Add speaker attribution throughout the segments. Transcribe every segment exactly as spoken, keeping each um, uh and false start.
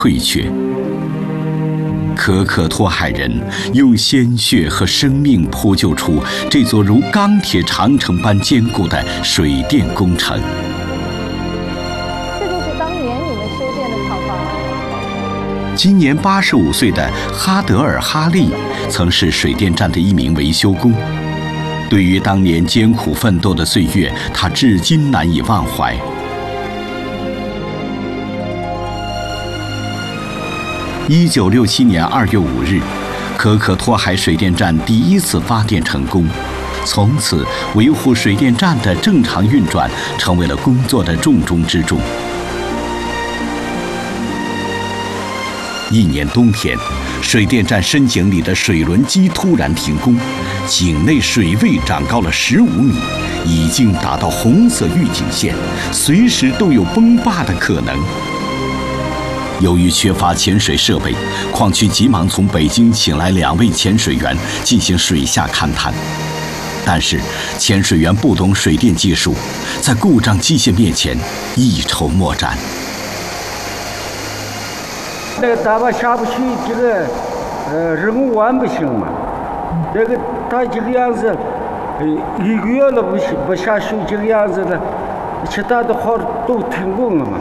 Speaker 1: 退却。可可托海人用鲜血和生命铺就出这座如钢铁长城般坚固的水电工程。
Speaker 2: 这就是当年你们修建的厂房。
Speaker 1: 今年八十五岁的哈德尔哈利曾是水电站的一名维修工。对于当年艰苦奋斗的岁月，他至今难以忘怀。一九六七年二月五日，可可托海水电站第一次发电成功，从此维护水电站的正常运转成为了工作的重中之重。一年冬天，水电站深井里的水轮机突然停工，井内水位涨高了十五米，已经达到红色预警线，随时都有崩坝的可能。由于缺乏潜水设备，矿区急忙从北京请来两位潜水员进行水下勘探。但是潜水员不懂水电技术，在故障机械面前一筹莫展。
Speaker 3: 那个大坝下不去，这个呃人工弯不行嘛。那个他这个样子，呃一个月了不行不下水这个样子的，其他的号都停工了嘛。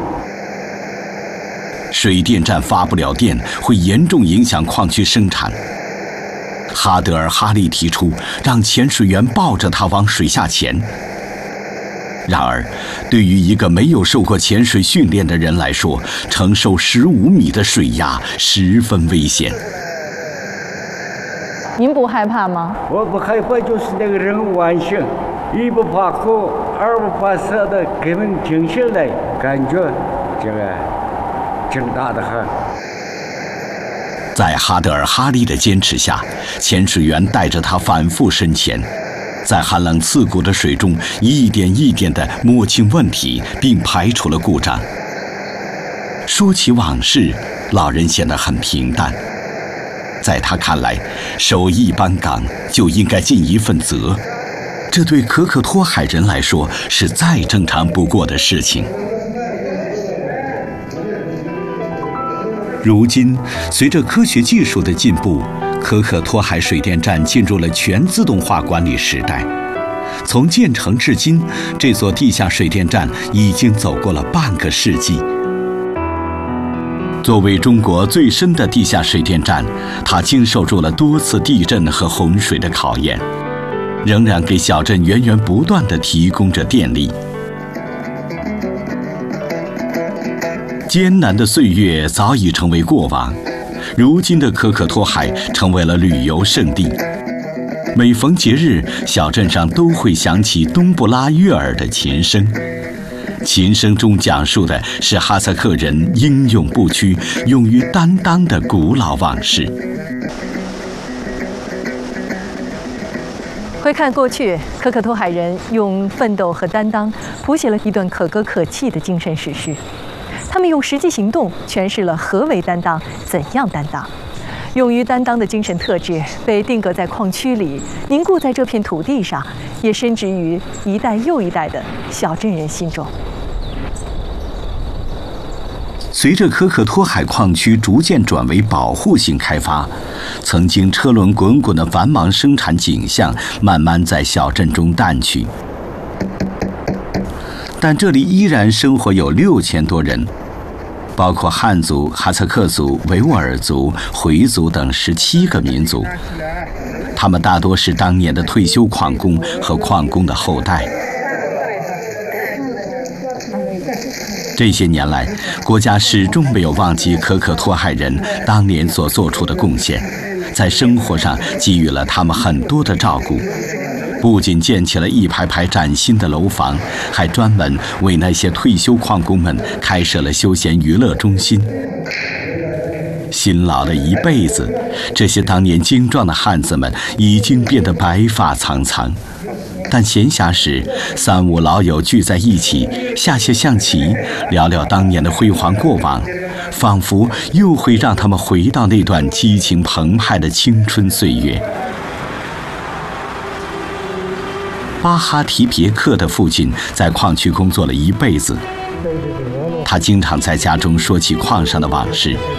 Speaker 1: 水电站发不了电，会严重影响矿区生产。哈德尔哈利提出让潜水员抱着他往水下潜。然而，对于一个没有受过潜水训练的人来说，承受十五米的水压十分危险。
Speaker 2: 您不害怕吗？
Speaker 3: 我不害怕，就是那个人弯性，一不怕苦，二不怕涩的，根本停下来，感觉这个挺大的很。
Speaker 1: 在哈德尔哈利的坚持下，潜水员带着他反复深潜，在寒冷刺骨的水中一点一点地摸清问题，并排除了故障。说起往事，老人显得很平淡。在他看来，手艺班岗就应该尽一份责，这对可可托海人来说是再正常不过的事情。如今，随着科学技术的进步，可可托海水电站进入了全自动化管理时代。从建成至今，这座地下水电站已经走过了半个世纪。作为中国最深的地下水电站，它经受住了多次地震和洪水的考验，仍然给小镇源源不断地提供着电力。艰难的岁月早已成为过往，如今的可可托海成为了旅游胜地。每逢节日，小镇上都会响起冬不拉悦尔的琴声。琴声中讲述的是哈萨克人英勇不屈、勇于担当的古老往事。
Speaker 2: 回看过去，可可托海人用奋斗和担当谱写了一段可歌可泣的精神史诗。他们用实际行动诠释了何为担当，怎样担当。勇于担当的精神特质被定格在矿区里，凝固在这片土地上，也深植于一代又一代的小镇人心中。
Speaker 1: 随着可可托海矿区逐渐转为保护性开发，曾经车轮滚滚的繁忙生产景象慢慢在小镇中淡去。但这里依然生活有六千多人，包括汉族、哈萨克族、维吾尔族、回族等十七个民族。他们大多是当年的退休矿工和矿工的后代。这些年来，国家始终没有忘记可可托海人当年所做出的贡献，在生活上给予了他们很多的照顾。不仅建起了一排排崭新的楼房，还专门为那些退休矿工们开设了休闲娱乐中心。辛劳了一辈子，这些当年精壮的汉子们已经变得白发苍苍。但闲暇时，三五老友聚在一起，下些象棋，聊聊当年的辉煌过往，仿佛又会让他们回到那段激情澎湃的青春岁月。巴哈提别克的父亲在矿区工作了一辈子， 他经常在家中说起矿上的往事，